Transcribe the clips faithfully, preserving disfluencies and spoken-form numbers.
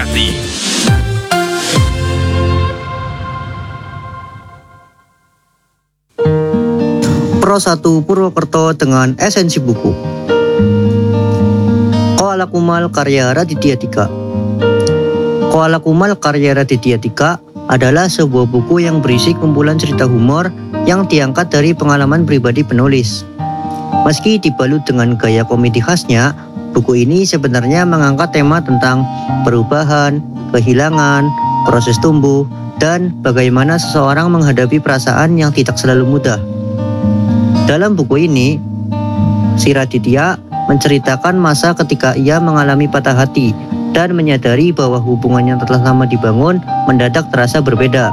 hati. Pro satu Purwokerto dengan esensi buku. Koala Kumal karya Raditya Dika. Koala Kumal karya Raditya Dika adalah sebuah buku yang berisi kumpulan cerita humor yang diangkat dari pengalaman pribadi penulis. Meski dibalut dengan gaya komedi khasnya, buku ini sebenarnya mengangkat tema tentang perubahan, kehilangan, proses tumbuh, dan bagaimana seseorang menghadapi perasaan yang tidak selalu mudah. Dalam buku ini, si Raditya menceritakan masa ketika ia mengalami patah hati dan menyadari bahwa hubungan yang telah lama dibangun mendadak terasa berbeda.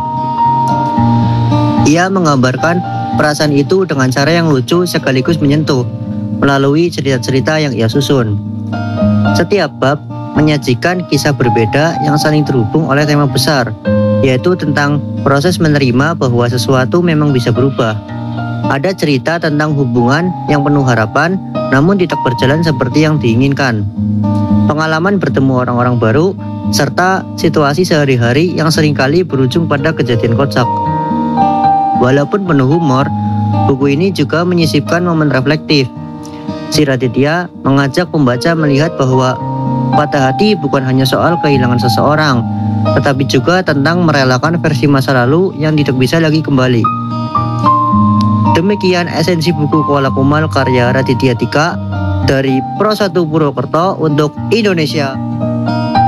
Ia menggambarkan perasaan itu dengan cara yang lucu sekaligus menyentuh melalui cerita-cerita yang ia susun. Setiap bab menyajikan kisah berbeda yang saling terhubung oleh tema besar, yaitu tentang proses menerima bahwa sesuatu memang bisa berubah. Ada cerita tentang hubungan yang penuh harapan, namun tidak berjalan seperti yang diinginkan. Pengalaman bertemu orang-orang baru, serta situasi sehari-hari yang seringkali berujung pada kejadian kocak. Walaupun penuh humor, buku ini juga menyisipkan momen reflektif. Si Raditya mengajak pembaca melihat bahwa patah hati bukan hanya soal kehilangan seseorang, tetapi juga tentang merelakan versi masa lalu yang tidak bisa lagi kembali. Demikian esensi buku Koala Kumal karya Raditya Dika dari Pro satu Purwokerto untuk Indonesia.